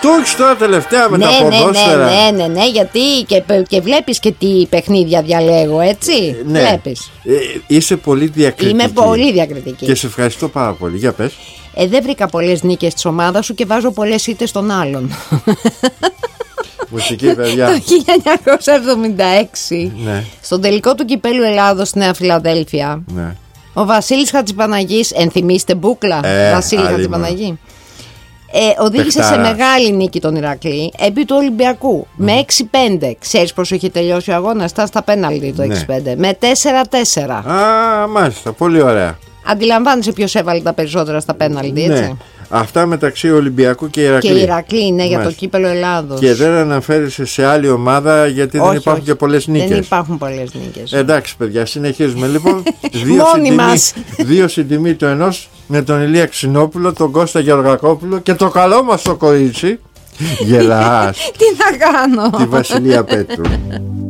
Αυτό έχεις τώρα τελευταία με τα ποδόσφαιρα. Ναι, γιατί και βλέπεις και τι παιχνίδια διαλέγω, έτσι. Ναι. Βλέπεις. Είσαι πολύ διακριτική. Είμαι πολύ διακριτική. Και σε ευχαριστώ πάρα πολύ. Για πες. Δεν βρήκα πολλές νίκες της ομάδας σου και βάζω πολλές ήττες των άλλων. Μουσική, παιδιά. Το 1976, Ναι. στον τελικό του κυπέλου Ελλάδος στη Νέα Φιλαδέλφια, Ναι. ο Βασίλης Χατζηπαναγής, ενθυμίστε μπούκλα, Βασίλη Χατζηπαναγή, οδήγησε σε μεγάλη νίκη τον Ηρακλή επί του Ολυμπιακού με 6-5. Ξέρεις πώς είχε τελειώσει ο αγώνας? Στα πέναλτι το 6-5 με 4-4. Α, μάλιστα, πολύ ωραία. Αντιλαμβάνεσαι ποιος έβαλε τα περισσότερα στα πέναλτι, έτσι. Ναι. Αυτά μεταξύ Ολυμπιακού και Ηρακλή. Και Ηρακλή, ναι, για το κύπελο Ελλάδος. Και δεν αναφέρεσαι σε άλλη ομάδα γιατί δεν υπάρχουν και πολλές νίκες. Δεν υπάρχουν πολλές νίκες. Εντάξει, παιδιά, συνεχίζουμε λοιπόν. Δύο στην τιμή του ενός με τον Ηλία Ξινόπουλο, τον Κώστα Γεωργακόπουλο και το καλό μας το κορίτσι. Γελάς. Τι να κάνω. Τη Βασιλεία Πέτρου.